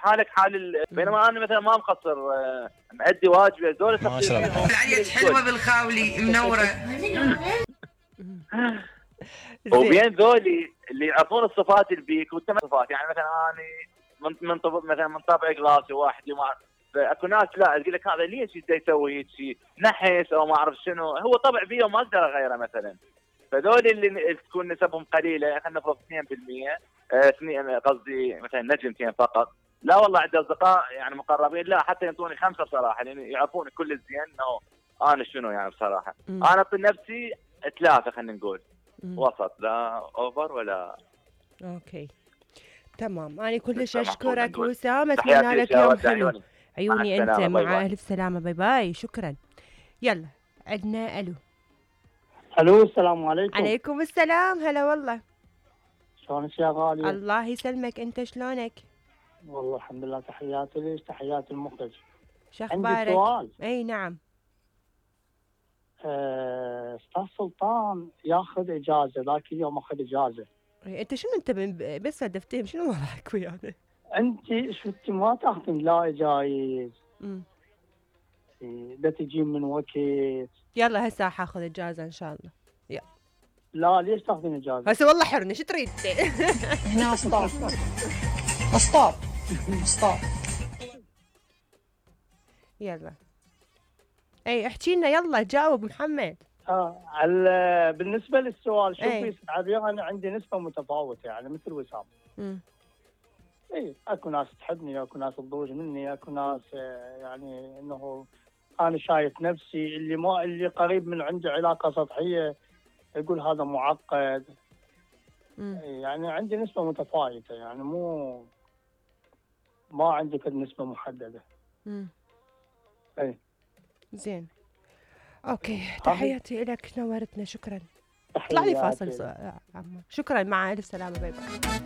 حالك حال بينما انا مثلا ما مقصر، مأدي واجبي. هذول العيد حلوه بالخاولي منوره. وبين ذولي اللي يعرفون الصفات اللي بيك والتمام صفات، يعني مثلا انا من طبع قلاصي واحد وما اكو ناس لا تقول لك هذا ليش يسوي هيك شيء نحس او ما اعرف شنو، هو طبع بيه وما اقدر اغيره مثلا. فذول اللي تكون نسبهم قليله، خلينا نفرض 2%، قصدي مثلا نجمتين فقط. لا والله عندي اصدقاء يعني مقربين لا حتى ينطوني 5 بصراحه، لان يعرفون كل الزين انه انا شنو يعني بصراحه. انا اعطي نفسي 3 خلينا نقول وسط، لا اوفر ولا. اوكي تمام. انا كلش اشكرك وسام، اتمنى تحياتي لك يا يوم ود حلو. عيوني. عيوني انت، السلامة. باي مع باي. الف سلامه. باي باي. شكرا. يلا عندنا الو. الو السلام عليكم. عليكم السلام. هلا والله. شلونك يا غالية؟ الله يسلمك، انت شلونك؟ والله الحمد لله. تحياتي ليش، تحياتي المخرج. شخبارك؟ عندي سؤال. اي نعم. استاذ سلطان ياخذ اجازه، ذاك اليوم اخذ اجازه. انت شنو انت بس هدفتهم شنو وضعك ويانا؟ انت شفتي ما تاخذين لا جايز. دا تجين من وقت. يلا هسه حاخذ اجازه ان شاء الله. يلا. لا ليش تاخذين اجازه؟ هسه والله حرني، شو تريد؟ هنا ستوب ستوب ستوب. يلا اي احكي لنا، يلا جاوب محمد. بالنسبه للسؤال شوفي اي. سعدية، انا عندي نسبه متفاوته يعني مثل وسام. اي اكو ناس تحبني، اكو ناس تضوج مني، اكو ناس يعني انه انا شايف نفسي اللي قريب من عندي علاقه سطحيه يقول هذا معقد. يعني عندي نسبه متفاوته، يعني ما عندي كل نسبه محدده. اي زين. اوكي تحياتي لك، نورتنا. شكرا. اطلع لي فاصل شكرا، مع الف سلامه. باي باي.